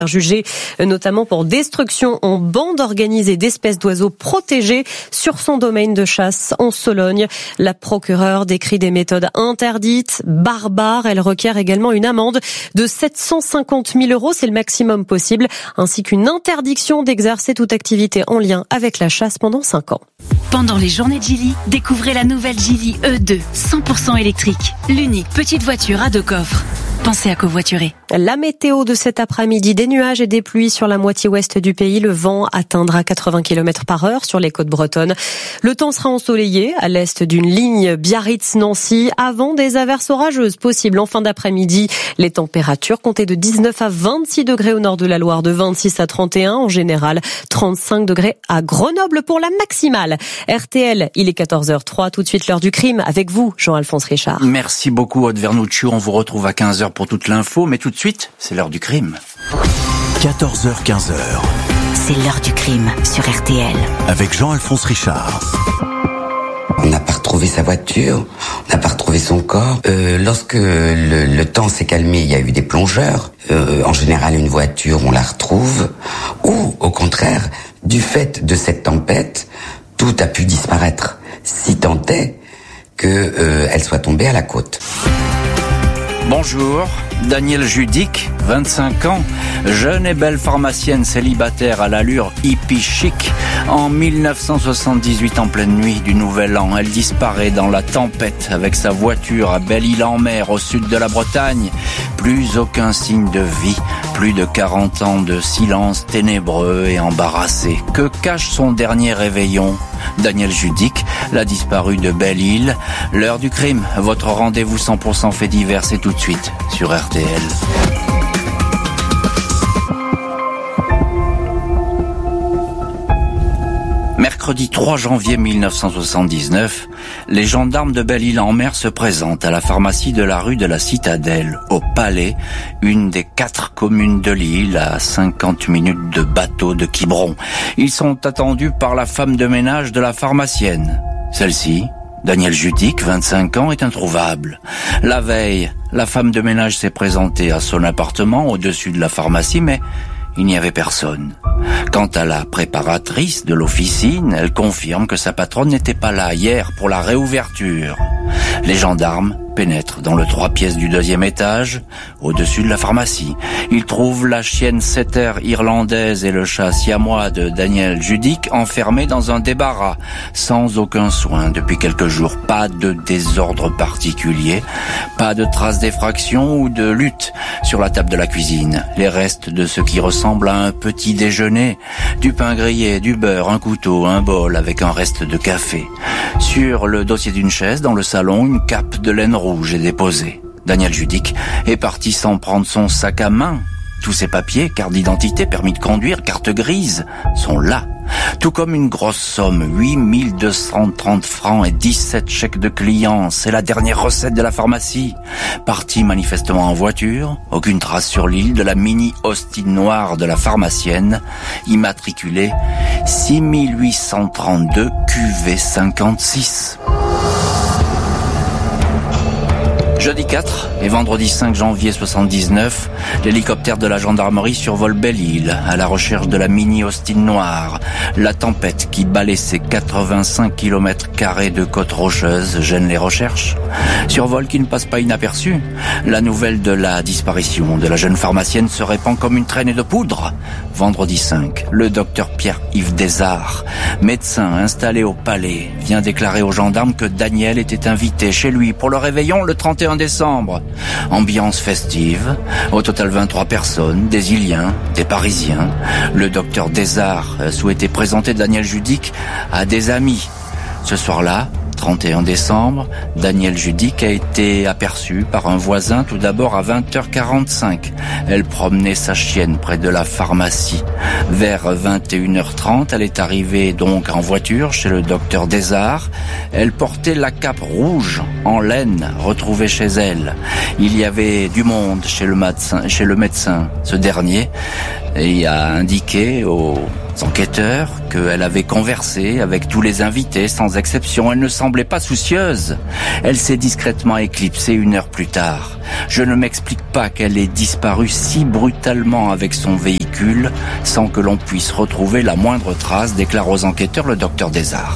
Jugé notamment pour destruction en bande organisée d'espèces d'oiseaux protégés sur son domaine de chasse en Sologne. La procureure décrit des méthodes interdites, barbares. Elle requiert également une amende de 750 000 €, c'est le maximum possible, ainsi qu'une interdiction d'exercer toute activité en lien avec la chasse pendant 5 ans. Pendant les journées de Geely, découvrez la nouvelle Geely E2, 100% électrique. L'unique petite voiture à 2 coffres. Pensez à covoiturer. La météo de cet après-midi, des nuages et des pluies sur la moitié ouest du pays. Le vent atteindra 80 km/h sur les côtes bretonnes. Le temps sera ensoleillé à l'est d'une ligne Biarritz-Nancy avant des averses orageuses possibles en fin d'après-midi. Les températures comptaient de 19 à 26 degrés au nord de la Loire, de 26 à 31 en général, 35 degrés à Grenoble pour la maximale. RTL, il est 14h03, tout de suite l'heure du crime avec vous, Jean-Alphonse Richard. Merci beaucoup, Aude Vernuccio. On vous retrouve à 15h pour toute l'info, mais tout de suite, c'est l'heure du crime. 14h, 15h. C'est l'heure du crime sur RTL. Avec Jean-Alphonse Richard. On n'a pas retrouvé sa voiture, on n'a pas retrouvé son corps. Lorsque le temps s'est calmé, il y a eu des plongeurs. En général, une voiture, on la retrouve. Ou, au contraire, du fait de cette tempête, tout a pu disparaître. Si tant est qu'elle soit tombée à la côte. Bonjour, Danielle Judic, 25 ans, jeune et belle pharmacienne célibataire à l'allure hippie chic. En 1978, en pleine nuit du Nouvel An, elle disparaît dans la tempête avec sa voiture à Belle-Île-en-Mer, au sud de la Bretagne. Plus aucun signe de vie, plus de 40 ans de silence ténébreux et embarrassé. Que cache son dernier réveillon ? Danielle Judic, la disparue de Belle-Île. L'heure du crime, votre rendez-vous 100% fait divers, c'est tout de suite sur RTL. Mercredi 3 janvier 1979, les gendarmes de Belle-Île-en-Mer se présentent à la pharmacie de la rue de la Citadelle, au Palais, une des 4 communes de l'île, à 50 minutes de bateau de Quiberon. Ils sont attendus par la femme de ménage de la pharmacienne. Celle-ci, Danielle Judic, 25 ans, est introuvable. La veille, la femme de ménage s'est présentée à son appartement au-dessus de la pharmacie, mais il n'y avait personne. Quant à la préparatrice de l'officine, elle confirme que sa patronne n'était pas là hier pour la réouverture. Les gendarmes pénètrent dans le 3 pièces du 2e étage, au-dessus de la pharmacie. Ils trouvent la chienne setter irlandaise et le chat siamois de Danielle Judic enfermés dans un débarras, sans aucun soin depuis quelques jours. Pas de désordre particulier, pas de traces d'effraction ou de lutte sur la table de la cuisine. Les restes de ce qui ressemble à un petit déjeuner, du pain grillé, du beurre, un couteau, un bol avec un reste de café. Sur le dossier d'une chaise dans le salon, une cape de laine rouge est déposée. Danielle Judic est partie sans prendre son sac à main. Tous ses papiers, carte d'identité, permis de conduire, carte grise, sont là. Tout comme une grosse somme, 8 230 francs et 17 chèques de clients. C'est la dernière recette de la pharmacie. Partie manifestement en voiture, aucune trace sur l'île de la mini Austin noire de la pharmacienne, immatriculée 6832 QV56. Jeudi 4 et vendredi 5 janvier 79, l'hélicoptère de la gendarmerie survole Belle-Île à la recherche de la mini Austin noire. La tempête qui balaie ses 85 km² de côte rocheuse gêne les recherches. Survol qui ne passe pas inaperçu. La nouvelle de la disparition de la jeune pharmacienne se répand comme une traînée de poudre. Vendredi 5, le docteur Pierre-Yves Desarts, médecin installé au Palais, vient déclarer aux gendarmes que Danielle était invitée chez lui pour le réveillon le 31 décembre. Ambiance festive, au total 23 personnes, des Iliens, des Parisiens. Le docteur Desarts souhaitait présenter Danielle Judic à des amis. Ce soir-là, 31 décembre, Danielle Judic a été aperçue par un voisin tout d'abord à 20h45. Elle promenait sa chienne près de la pharmacie. Vers 21h30, elle est arrivée donc en voiture chez le docteur Desarts. Elle portait la cape rouge en laine retrouvée chez elle. Il y avait du monde chez le médecin. Ce dernier et a indiqué aux enquêteurs qu'elle avait conversé avec tous les invités sans exception. Elle ne semblait pas soucieuse. Elle s'est discrètement éclipsée 1 heure plus tard. Je ne m'explique pas qu'elle ait disparu si brutalement avec son véhicule sans que l'on puisse retrouver la moindre trace, déclare aux enquêteurs le docteur Desarts.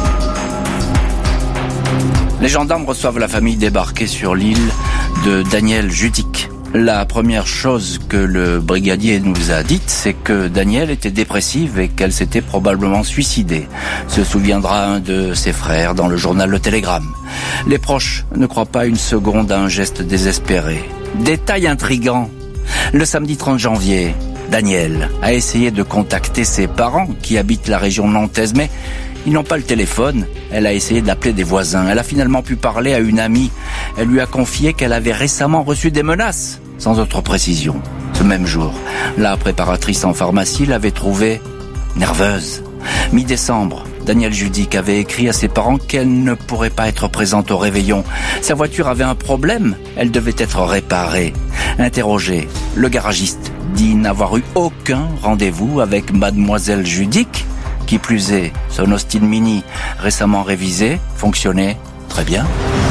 Les gendarmes reçoivent la famille débarquée sur l'île de Daniel Judic. La première chose que le brigadier nous a dite, c'est que Daniel était dépressive et qu'elle s'était probablement suicidée. Se souviendra un de ses frères dans le journal Le Télégramme. Les proches ne croient pas une seconde à un geste désespéré. Détail intrigant. Le samedi 30 janvier, Daniel a essayé de contacter ses parents qui habitent la région nantaise, mais ils n'ont pas le téléphone. Elle a essayé d'appeler des voisins. Elle a finalement pu parler à une amie. Elle lui a confié qu'elle avait récemment reçu des menaces, sans autre précision. Ce même jour, la préparatrice en pharmacie l'avait trouvée nerveuse. Mi-décembre, Daniel Judic avait écrit à ses parents qu'elle ne pourrait pas être présente au réveillon. Sa voiture avait un problème. Elle devait être réparée. Interrogé, le garagiste dit n'avoir eu aucun rendez-vous avec mademoiselle Judic. Qui plus est, son Austin Mini, récemment révisé, fonctionnait très bien.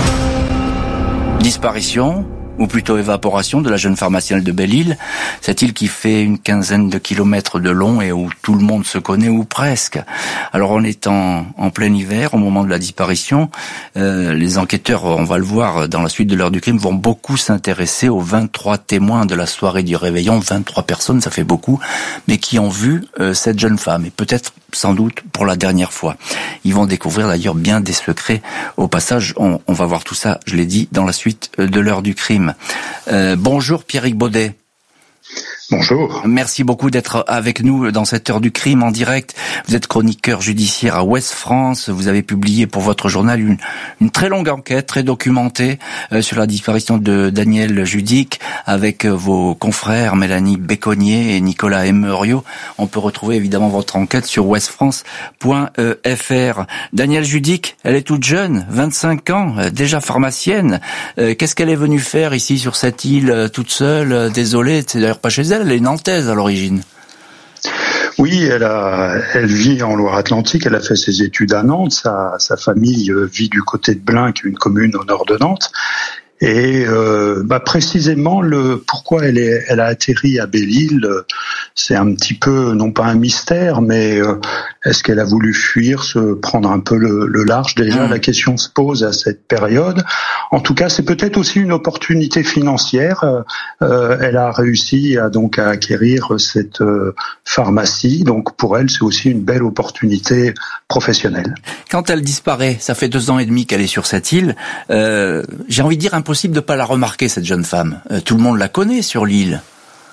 Disparition, ou plutôt évaporation de la jeune pharmacienne de Belle-Île, cette île qui fait une 15aine de kilomètres de long et où tout le monde se connaît ou presque. Alors on est en plein hiver, au moment de la disparition, les enquêteurs, on va le voir dans la suite de l'heure du crime, vont beaucoup s'intéresser aux 23 témoins de la soirée du réveillon, 23 personnes, ça fait beaucoup, mais qui ont vu cette jeune femme, et peut-être sans doute pour la dernière fois. Ils vont découvrir d'ailleurs bien des secrets. Au passage, on va voir tout ça, je l'ai dit, dans la suite de l'heure du crime. Bonjour Pierrick Baudet. Bonjour. Merci beaucoup d'être avec nous dans cette heure du crime en direct. Vous êtes chroniqueur judiciaire à Ouest France. Vous avez publié pour votre journal une très longue enquête, très documentée sur la disparition de Daniel Judic avec vos confrères Mélanie Béconnier et Nicolas Emerio. On peut retrouver évidemment votre enquête sur westfrance.fr. Daniel Judic, elle est toute jeune, 25 ans, déjà pharmacienne. Qu'est-ce qu'elle est venue faire ici sur cette île toute seule, désolée, c'est d'ailleurs pas chez elle est nantaise à l'origine. Oui, elle vit en Loire-Atlantique, elle a fait ses études à Nantes, sa famille vit du côté de Blain, qui est une commune au nord de Nantes. Et précisément pourquoi elle a atterri à Belle-Île, c'est un petit peu non pas un mystère, mais est-ce qu'elle a voulu fuir, se prendre un peu le large? Déjà, la question se pose à cette période. En tout cas, c'est peut-être aussi une opportunité financière. Elle a réussi à acquérir cette pharmacie, donc pour elle, c'est aussi une belle opportunité professionnelle. Quand elle disparaît, ça fait 2 ans et demi qu'elle est sur cette île. J'ai envie de dire impossible de pas la remarquer, cette jeune femme. Tout le monde la connaît sur l'île.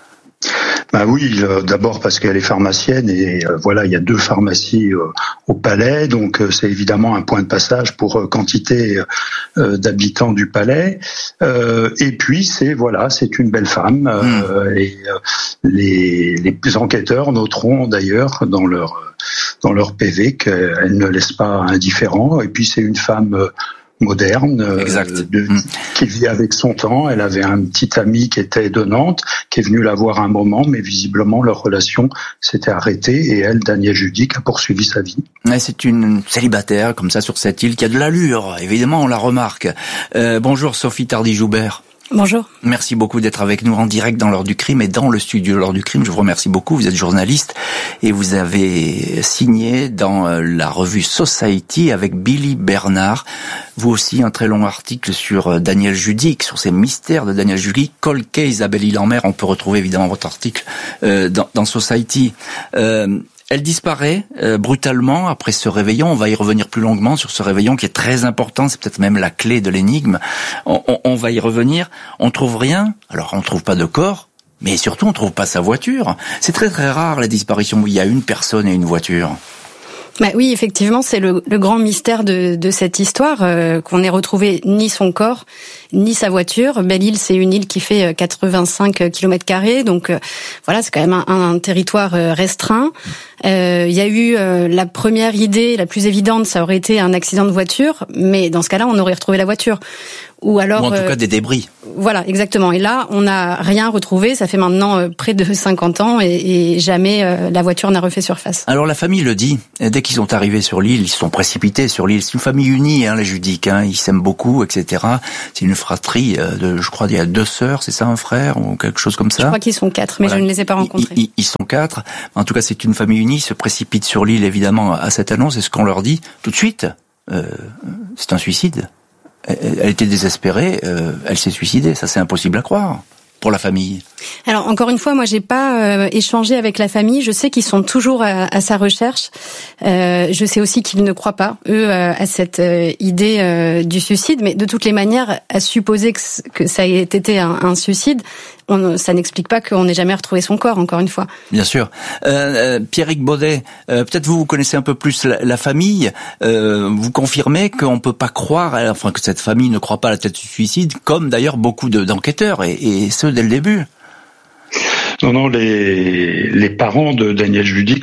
Oui, d'abord parce qu'elle est pharmacienne et il y a 2 pharmacies au Palais, donc c'est évidemment un point de passage pour quantité d'habitants du Palais. Et puis c'est une belle femme et les enquêteurs noteront d'ailleurs dans leur PV qu'elle ne laisse pas indifférent. Et puis c'est une femme moderne, qui vit avec son temps. Elle avait un petit ami qui était de Nantes, qui est venu la voir un moment, mais visiblement leur relation s'était arrêtée et elle, Daniel Judic, a poursuivi sa vie. C'est une célibataire comme ça sur cette île qui a de l'allure, évidemment on la remarque. Bonjour Sophie Tardy-Joubert. Bonjour. Merci beaucoup d'être avec nous en direct dans l'heure du crime et dans le studio de l'heure du crime. Je vous remercie beaucoup. Vous êtes journaliste et vous avez signé dans la revue Society avec Billy Bernard. Vous aussi, un très long article sur Daniel Judic, sur ces mystères de Daniel Judic. Cold Case à Belle-Île-en-Mer. On peut retrouver évidemment votre article dans Society. Elle disparaît brutalement après ce réveillon. On va y revenir plus longuement sur ce réveillon qui est très important. C'est peut-être même la clé de l'énigme. On va y revenir. On trouve rien. Alors, on trouve pas de corps, mais surtout, on trouve pas sa voiture. C'est très très rare la disparition où il y a une personne et une voiture. Oui, effectivement, c'est le grand mystère de cette histoire, qu'on n'ait retrouvé ni son corps, ni sa voiture. Belle-Île, c'est une île qui fait 85 km², donc c'est quand même un territoire restreint. Il y a eu la première idée, la plus évidente, ça aurait été un accident de voiture, mais dans ce cas-là, on aurait retrouvé la voiture. ou alors... Ou en tout cas des débris. Voilà, exactement. Et là, on n'a rien retrouvé. Ça fait maintenant près de 50 ans et jamais la voiture n'a refait surface. Alors la famille le dit. Dès qu'ils sont arrivés sur l'île, ils se sont précipités sur l'île. C'est une famille unie, les Judic. Ils s'aiment beaucoup, etc. C'est une fratrie je crois, il y a 2 sœurs, c'est ça, un frère ou quelque chose comme ça. Je crois qu'ils sont 4, mais voilà. Je ne les ai pas rencontrés. Ils sont 4. En tout cas, c'est une famille unie. Ils se précipitent sur l'île, évidemment, à cette annonce. Et ce qu'on leur dit tout de suite, c'est un suicide. Elle était désespérée, elle s'est suicidée. Ça, c'est impossible à croire pour la famille. Alors, encore une fois, moi, j'ai pas échangé avec la famille. Je sais qu'ils sont toujours à sa recherche. Je sais aussi qu'ils ne croient pas, eux, à cette idée du suicide. Mais de toutes les manières, à supposer que ça ait été un suicide, ça n'explique pas qu'on n'ait jamais retrouvé son corps, encore une fois. Bien sûr. Pierrick Baudet, peut-être vous connaissez un peu plus la famille. Vous confirmez qu'on peut pas croire, enfin que cette famille ne croit pas à la tête du suicide, comme d'ailleurs beaucoup d'enquêteurs, et ce dès le début. Non, les parents de Daniel Judic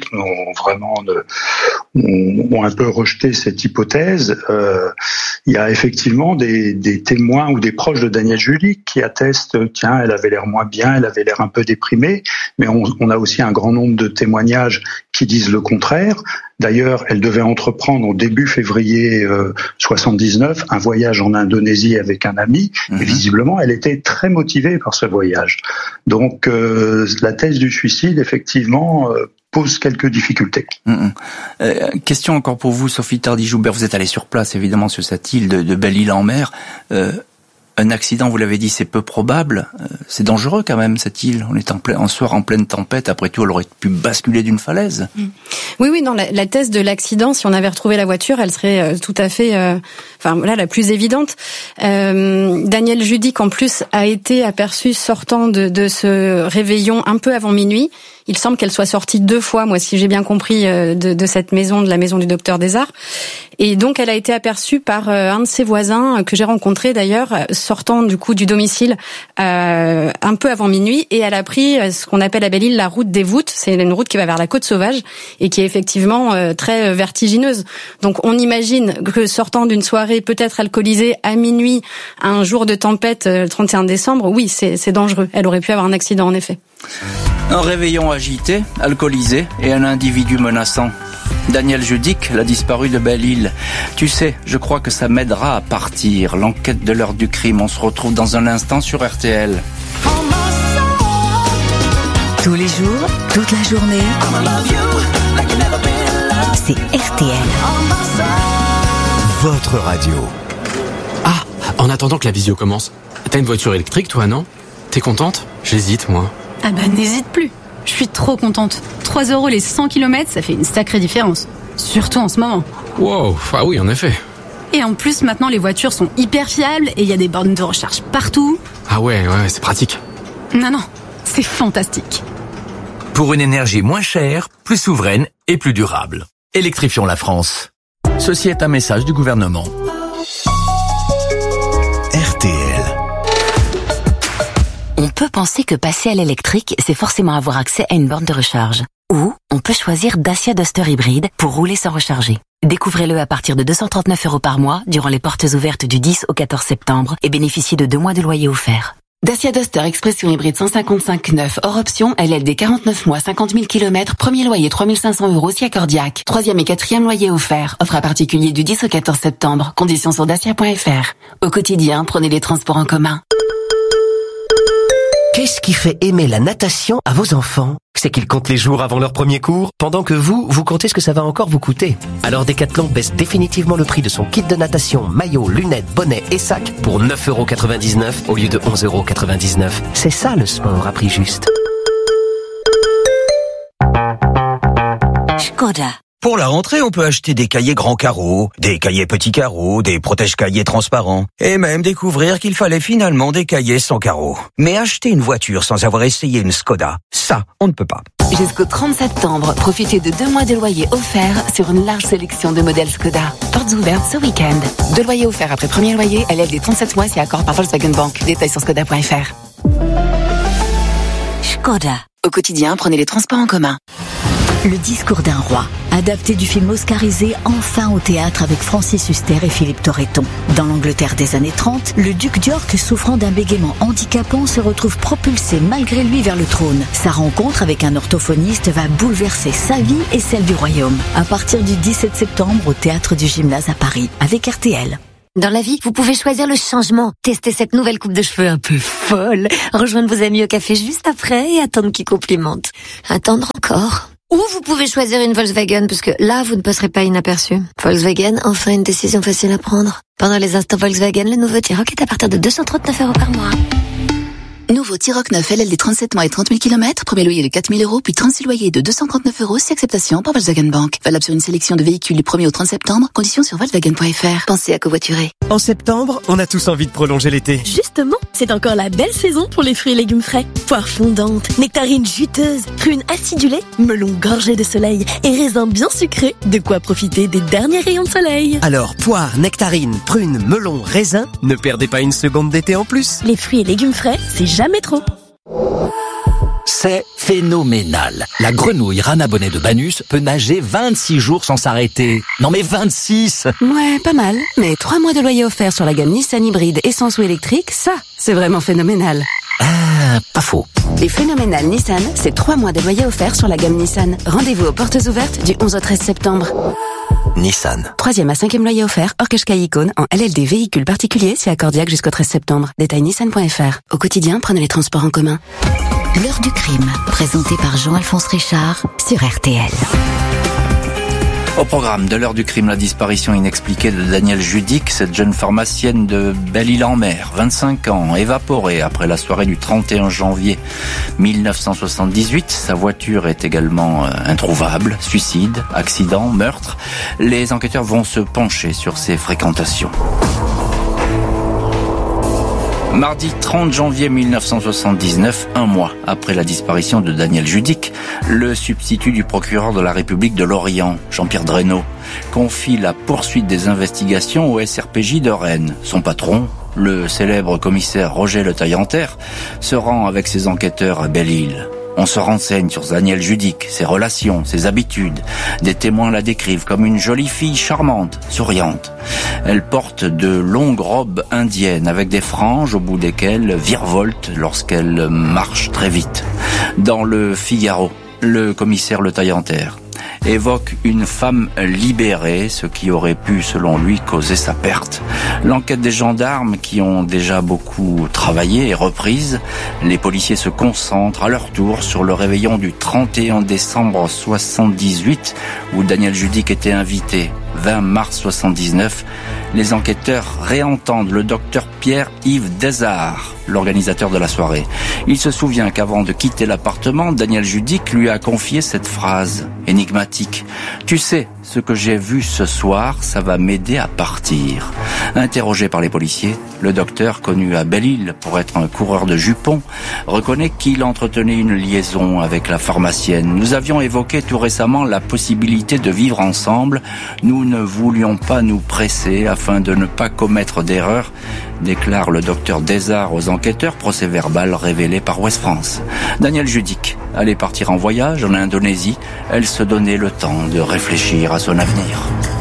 ont un peu rejeté cette hypothèse. Il y a effectivement des témoins ou des proches de Daniel Judic qui attestent, tiens, elle avait l'air moins bien, elle avait l'air un peu déprimée, mais on a aussi un grand nombre de témoignages qui disent le contraire. D'ailleurs, elle devait entreprendre au début février 79 un voyage en Indonésie avec un ami, et visiblement, elle était très motivée par ce voyage. Donc, la thèse du suicide, effectivement, pose quelques difficultés. Question encore pour vous, Sophie Tardy-Joubert. Vous êtes allée sur place, évidemment, sur cette île de Belle-Île-en-Mer. Un accident, vous l'avez dit, c'est peu probable. C'est dangereux quand même, cette île. On est en soir en pleine tempête. Après tout, elle aurait pu basculer d'une falaise. Oui, non, la thèse de l'accident, si on avait retrouvé la voiture, elle serait tout à fait, la plus évidente. Daniel Judic, en plus, a été aperçu sortant de ce réveillon un peu avant minuit. Il semble qu'elle soit sortie 2 fois, moi, si j'ai bien compris, de cette maison, de la maison du docteur Desarts. Et donc, elle a été aperçue par un de ses voisins, que j'ai rencontré d'ailleurs, sortant du coup du domicile un peu avant minuit. Et elle a pris ce qu'on appelle à Belle-Île la route des voûtes. C'est une route qui va vers la côte sauvage et qui est effectivement très vertigineuse. Donc, on imagine que sortant d'une soirée peut-être alcoolisée à minuit, un jour de tempête, le 31 décembre, oui, c'est dangereux. Elle aurait pu avoir un accident, en effet. Un réveillon agité, alcoolisé et un individu menaçant. Daniel Judic, la disparue de Belle-Île. Tu sais, je crois que ça m'aidera à partir. L'enquête de l'heure du crime, on se retrouve dans un instant sur RTL. Tous les jours, toute la journée, c'est RTL. Votre radio. Ah, en attendant que la visio commence, t'as une voiture électrique toi, non? T'es contente? J'hésite, moi. Ah bah n'hésite plus. Je suis trop contente. 3 € les 100 km, ça fait une sacrée différence. Surtout en ce moment. Wow, ah oui, en effet. Et en plus, maintenant, les voitures sont hyper fiables et il y a des bornes de recharge partout. Ah ouais, c'est pratique. Non, c'est fantastique. Pour une énergie moins chère, plus souveraine et plus durable. Électrifions la France. Ceci est un message du gouvernement. RTL. On peut penser que passer à l'électrique, c'est forcément avoir accès à une borne de recharge. Ou on peut choisir Dacia Duster hybride pour rouler sans recharger. Découvrez-le à partir de 239 € par mois durant les portes ouvertes du 10 au 14 septembre et bénéficiez de 2 mois de loyer offert. Dacia Duster Expression hybride 155 neuf hors option, LLD 49 mois, 50 000 km, premier loyer 3 500 € si accordiaque. 3e et 4e loyer offert. Offre à particulier du 10 au 14 septembre. Conditions sur dacia.fr. Au quotidien, prenez les transports en commun. Qu'est-ce qui fait aimer la natation à vos enfants? C'est qu'ils comptent les jours avant leur premier cours, pendant que vous comptez ce que ça va encore vous coûter. Alors Decathlon baisse définitivement le prix de son kit de natation, maillot, lunettes, bonnet et sac pour 9,99 € au lieu de 11,99 €. C'est ça le sport à prix juste. Škoda. Pour la rentrée, on peut acheter des cahiers grands carreaux, des cahiers petits carreaux, des protège-cahiers transparents, et même découvrir qu'il fallait finalement des cahiers sans carreaux. Mais acheter une voiture sans avoir essayé une Škoda, ça, on ne peut pas. Jusqu'au 30 septembre, profitez de 2 mois de loyer offert sur une large sélection de modèles Škoda. Portes ouvertes ce week-end. 2 loyers offerts après premier loyer, LLD 37 mois si accord par Volkswagen Bank. Détails sur Škoda.fr. Škoda. Au quotidien, prenez les transports en commun. Le discours d'un roi, adapté du film oscarisé enfin au théâtre avec Francis Huster et Philippe Torreton. Dans l'Angleterre des années 30, le duc d'York, souffrant d'un bégaiement handicapant, se retrouve propulsé malgré lui vers le trône. Sa rencontre avec un orthophoniste va bouleverser sa vie et celle du royaume. À partir du 17 septembre au Théâtre du Gymnase à Paris, avec RTL. Dans la vie, vous pouvez choisir le changement. Tester cette nouvelle coupe de cheveux un peu folle. Rejoindre vos amis au café juste après et attendre qu'ils complimentent. Attendre encore. Ou vous pouvez choisir une Volkswagen, parce que là, vous ne passerez pas inaperçu. Volkswagen, enfin une décision facile à prendre. Pendant les instants Volkswagen, le nouveau T-Roc est à partir de 239 € par mois. Nouveau T-Roc 9 LLD 37 mois et 30 000 km, premier loyer de 4 000 €, puis 36 loyers de 239 € si acceptation par Volkswagen Bank. Valable sur une sélection de véhicules du 1er au 30 septembre, conditions sur Volkswagen.fr. Pensez à covoiturer. En septembre, on a tous envie de prolonger l'été. Justement, c'est encore la belle saison pour les fruits et légumes frais. Poires fondantes, nectarines juteuses, prunes acidulées, melons gorgés de soleil et raisins bien sucrés. De quoi profiter des derniers rayons de soleil. Alors, poires, nectarines, prunes, melons, raisins, ne perdez pas une seconde d'été en plus. Les fruits et légumes frais, c'est jamais trop. C'est phénoménal. La grenouille Rana Bonnet de Banus peut nager 26 jours sans s'arrêter. Non mais 26! Ouais, pas mal. Mais 3 mois de loyer offert sur la gamme Nissan hybride essence ou électrique, ça, c'est vraiment phénoménal. Ah, pas faux. Les phénoménales Nissan, c'est 3 mois de loyer offert sur la gamme Nissan. Rendez-vous aux portes ouvertes du 11 au 13 septembre. Nissan. 3e à 5e loyer offert, hors Qashqai Icône, en LLD véhicule particulier, si accordiaque jusqu'au 13 septembre. Détail nissan.fr. Au quotidien, prenez les transports en commun. L'heure du crime, présenté par Jean-Alphonse Richard sur RTL. Au programme de l'heure du crime, la disparition inexpliquée de Danielle Judic, cette jeune pharmacienne de Belle-Île-en-Mer, 25 ans, évaporée après la soirée du 31 janvier 1978. Sa voiture est également introuvable. Suicide, accident, meurtre. Les enquêteurs vont se pencher sur ses fréquentations. Mardi 30 janvier 1979, un mois après la disparition de Danielle Judic, le substitut du procureur de la République de Lorient, Jean-Pierre Dresneau, confie la poursuite des investigations au SRPJ de Rennes. Son patron, le célèbre commissaire Roger Le Taillanterre, se rend avec ses enquêteurs à Belle-Île. On se renseigne sur Danielle Judic, ses relations, ses habitudes. Des témoins la décrivent comme une jolie fille charmante, souriante. Elle porte de longues robes indiennes avec des franges au bout desquelles virevolte lorsqu'elle marche très vite. Dans le Figaro, le commissaire Le Taillanterre évoque une femme libérée, ce qui aurait pu, selon lui, causer sa perte. L'enquête des gendarmes, qui ont déjà beaucoup travaillé, est reprise. Les policiers se concentrent à leur tour sur le réveillon du 31 décembre 78, où Danielle Judic était invitée. 20 mars 79, les enquêteurs réentendent le docteur Pierre-Yves Desarts, l'organisateur de la soirée. Il se souvient qu'avant de quitter l'appartement, Danielle Judic lui a confié cette phrase énigmatique. « Tu sais, ce que j'ai vu ce soir, ça va m'aider à partir. » Interrogé par les policiers, le docteur, connu à Belle-Île pour être un coureur de jupons, reconnaît qu'il entretenait une liaison avec la pharmacienne. « Nous avions évoqué tout récemment la possibilité de vivre ensemble. Nous ne voulions pas nous presser afin de ne pas commettre d'erreur, » déclare le docteur Desarts aux enquêteurs, procès verbal révélé par Ouest France. Danielle Judic allait partir en voyage en Indonésie. Elle se donnait le temps de réfléchir à son avenir.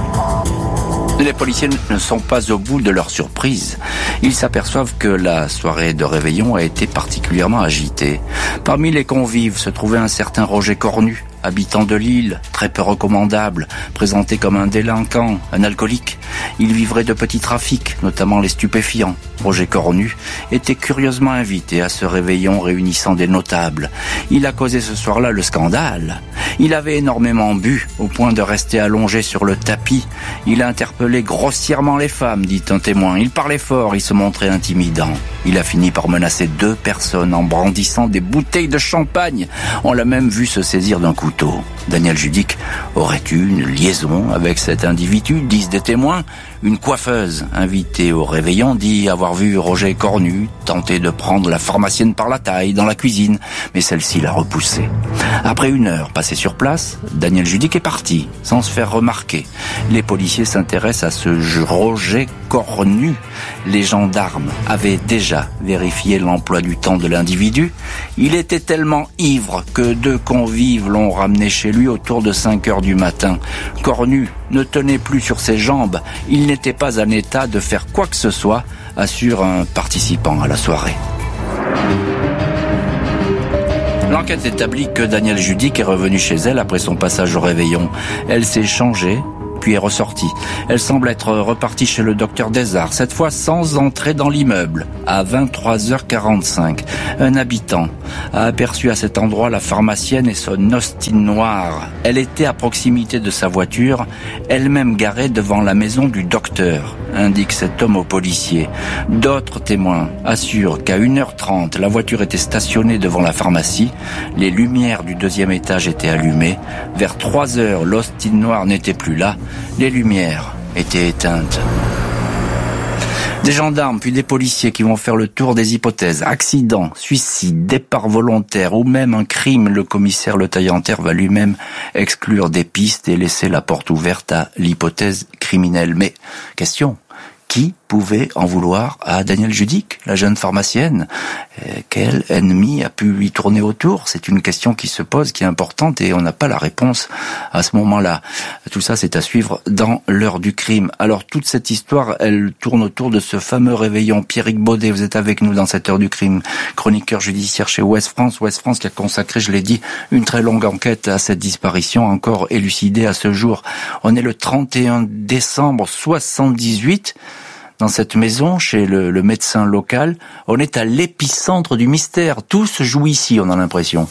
Les policiers ne sont pas au bout de leur surprise. Ils s'aperçoivent que la soirée de réveillon a été particulièrement agitée. Parmi les convives se trouvait un certain Roger Cornu, habitant de Lille, très peu recommandable, présenté comme un délinquant, un alcoolique. Il vivrait de petits trafics, notamment les stupéfiants. Roger Cornu était curieusement invité à ce réveillon réunissant des notables. Il a causé ce soir-là le scandale. Il avait énormément bu, au point de rester allongé sur le tapis. Il a interpellé grossièrement les femmes, dit un témoin. Il parlait fort, il se montrait intimidant. Il a fini par menacer 2 personnes en brandissant des bouteilles de champagne. On l'a même vu se saisir d'un couteau. Danielle Judic aurait eu une liaison avec cet individu, disent des témoins. Une coiffeuse invitée au réveillon dit avoir vu Roger Cornu tenter de prendre la pharmacienne par la taille dans la cuisine, mais celle-ci l'a repoussé. Après 1 heure passée sur sur place, Daniel Judic est parti, sans se faire remarquer. Les policiers s'intéressent à ce Roger Cornu. Les gendarmes avaient déjà vérifié l'emploi du temps de l'individu. Il était tellement ivre que 2 convives l'ont ramené chez lui autour de 5 heures du matin. Cornu ne tenait plus sur ses jambes. Il n'était pas en état de faire quoi que ce soit, assure un participant à la soirée. L'enquête établit que Daniel Judic est revenu chez elle après son passage au réveillon. Elle s'est changée, puis est ressortie. Elle semble être repartie chez le docteur Desarts, cette fois sans entrer dans l'immeuble. À 23h45, un habitant a aperçu à cet endroit la pharmacienne et son Austin noir. Elle était à proximité de sa voiture, elle-même garée devant la maison du docteur, indique cet homme au policier. D'autres témoins assurent qu'à 1h30, la voiture était stationnée devant la pharmacie. Les lumières du 2e étage étaient allumées. Vers 3h, l'Austin noir n'était plus là. Les lumières étaient éteintes. Des gendarmes puis des policiers qui vont faire le tour des hypothèses. Accident, suicide, départ volontaire ou même un crime. Le commissaire Le Taillanterre va lui-même exclure des pistes et laisser la porte ouverte à l'hypothèse criminelle. Mais, question, qui pouvait en vouloir à Daniel Judic, la jeune pharmacienne? Quel ennemi a pu lui tourner autour? C'est une question qui se pose, qui est importante, et on n'a pas la réponse à ce moment-là. Tout ça, c'est à suivre dans l'heure du crime. Alors, toute cette histoire, elle tourne autour de ce fameux réveillon. Pierrick Baudet, vous êtes avec nous dans cette heure du crime, chroniqueur judiciaire chez Ouest France. Ouest France qui a consacré, je l'ai dit, une très longue enquête à cette disparition, encore élucidée à ce jour. On est le 31 décembre 78. Dans cette maison, chez le médecin local, on est à l'épicentre du mystère. Tout se joue ici, on a l'impression.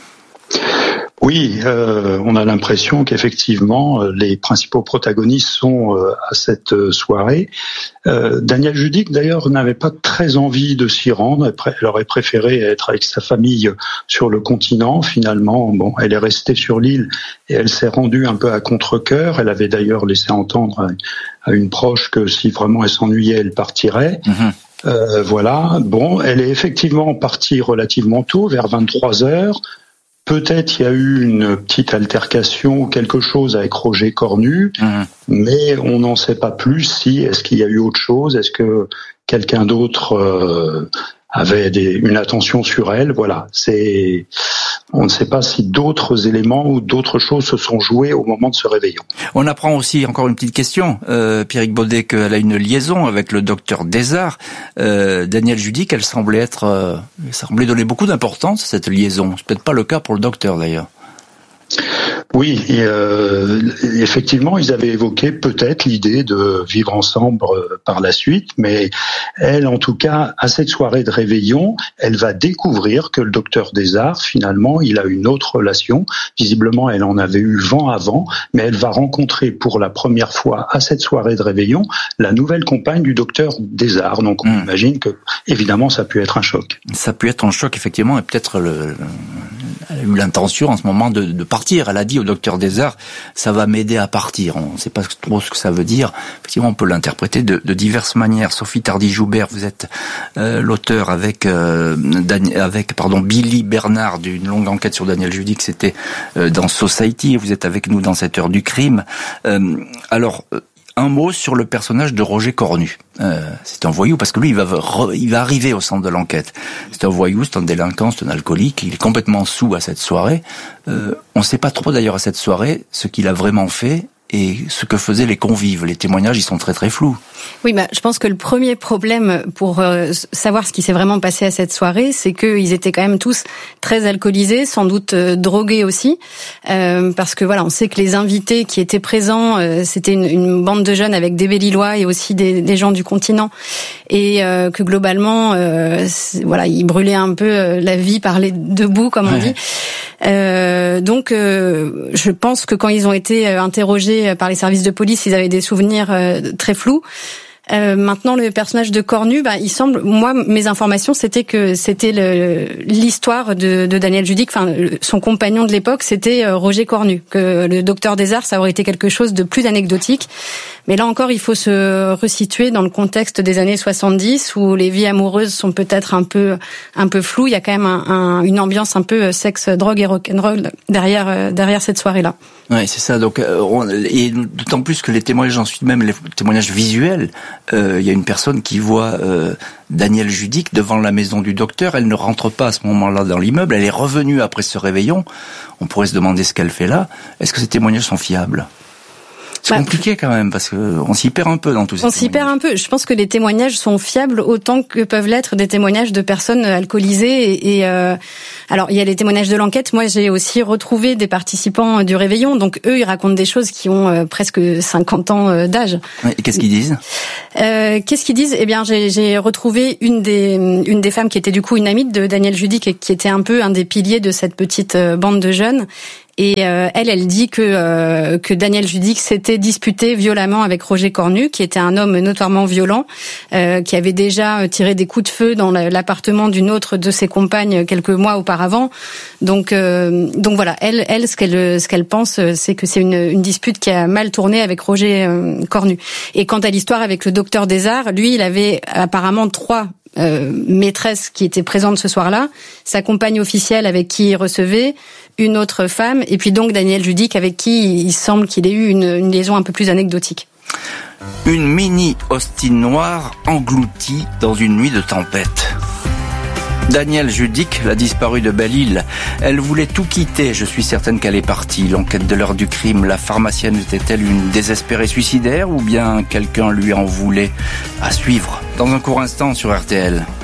Oui, on a l'impression qu'effectivement, les principaux protagonistes sont à cette soirée. Daniel Judic, d'ailleurs, n'avait pas très envie de s'y rendre. Elle aurait préféré être avec sa famille sur le continent. Finalement, bon, elle est restée sur l'île et elle s'est rendue un peu à contre-cœur. Elle avait d'ailleurs laissé entendre à une proche que si vraiment elle s'ennuyait, elle partirait. Voilà. Bon, elle est effectivement partie relativement tôt, vers 23h. Peut-être il y a eu une petite altercation ou quelque chose avec Roger Cornu, mais on n'en sait pas plus. Est-ce qu'il y a eu autre chose? Est-ce que quelqu'un d'autre avait une attention sur elle? Voilà, on ne sait pas si d'autres éléments ou d'autres choses se sont jouées au moment de ce réveillon. On apprend aussi, encore une petite question, Pierrick Baudet, qu'elle a une liaison avec le docteur Desarts. Daniel Judic, elle semblait donner beaucoup d'importance à cette liaison. C'est peut-être pas le cas pour le docteur d'ailleurs. Oui, effectivement, ils avaient évoqué peut-être l'idée de vivre ensemble par la suite, mais elle, en tout cas, à cette soirée de réveillon, elle va découvrir que le docteur Desarts, finalement, il a une autre relation. Visiblement, elle en avait eu vent avant, mais elle va rencontrer pour la première fois à cette soirée de réveillon la nouvelle compagne du docteur Desarts. Donc, on imagine que, évidemment, ça a pu être un choc. Ça a pu être un choc, effectivement, et peut-être elle a eu l'intention en ce moment de partir. Elle a dit au docteur Desarts, ça va m'aider à partir. On ne sait pas trop ce que ça veut dire. Effectivement, on peut l'interpréter de diverses manières. Sophie Tardy-Joubert, vous êtes l'auteur avec Billy Bernard d'une longue enquête sur Daniel Judic. C'était dans Society. Vous êtes avec nous dans cette heure du crime. Alors, un mot sur le personnage de Roger Cornu. C'est un voyou parce que lui, il va arriver au centre de l'enquête. C'est un voyou, c'est un délinquant, c'est un alcoolique. Il est complètement saoul à cette soirée. On ne sait pas trop d'ailleurs à cette soirée ce qu'il a vraiment fait et ce que faisaient les convives. Les témoignages, ils sont très très flous. Oui, je pense que le premier problème pour savoir ce qui s'est vraiment passé à cette soirée, c'est qu'ils étaient quand même tous très alcoolisés, sans doute drogués aussi, parce que voilà, on sait que les invités qui étaient présents, c'était une bande de jeunes avec des Bellilois et aussi des gens du continent, et que globalement, voilà, ils brûlaient un peu la vie par les deux bouts, comme on dit. Donc, je pense que quand ils ont été interrogés par les services de police, ils avaient des souvenirs très flous. Maintenant, le personnage de Cornu, il semble, moi, mes informations, c'était que c'était l'histoire de Daniel Judic, enfin, son compagnon de l'époque, c'était Roger Cornu, que le docteur des arts, ça aurait été quelque chose de plus anecdotique. Mais là encore, il faut se resituer dans le contexte des années 70, où les vies amoureuses sont peut-être un peu floues. Il y a quand même une ambiance un peu sexe, drogue et rock'n'roll derrière cette soirée-là. Ouais, c'est ça. Donc, et d'autant plus que les témoignages, ensuite même les témoignages visuels, il y a une personne qui voit Daniel Judic devant la maison du docteur. Elle ne rentre pas à ce moment-là dans l'immeuble. Elle est revenue après ce réveillon. On pourrait se demander ce qu'elle fait là. Est-ce que ces témoignages sont fiables ? C'est compliqué quand même, parce que on s'y perd un peu dans tout ça. On s'y perd un peu. Je pense que les témoignages sont fiables autant que peuvent l'être des témoignages de personnes alcoolisées. Et alors, il y a les témoignages de l'enquête. Moi, j'ai aussi retrouvé des participants du réveillon. Donc, eux, ils racontent des choses qui ont presque 50 ans d'âge. Et qu'est-ce qu'ils disent ? Qu'est-ce qu'ils disent ? Eh bien, j'ai retrouvé une des femmes qui était du coup une amie de Daniel Judic et qui était un peu un des piliers de cette petite bande de jeunes. Et elle dit que Daniel Judic s'était disputé violemment avec Roger Cornu, qui était un homme notoirement violent, qui avait déjà tiré des coups de feu dans l'appartement d'une autre de ses compagnes quelques mois auparavant. Donc voilà, elle ce qu'elle pense, c'est que c'est une dispute qui a mal tourné avec Roger Cornu. Et quant à l'histoire avec le docteur des arts, lui, il avait apparemment 3 maîtresse qui était présente ce soir-là, sa compagne officielle avec qui il recevait, une autre femme, et puis donc Daniel Judic avec qui il semble qu'il ait eu une liaison un peu plus anecdotique. Une mini Austin noire engloutie dans une nuit de tempête. Daniel Judic, la disparue de Belle-Île, elle voulait tout quitter, je suis certaine qu'elle est partie. L'enquête de l'heure du crime, la pharmacienne était-elle une désespérée suicidaire ou bien quelqu'un lui en voulait ? À suivre dans un court instant sur RTL.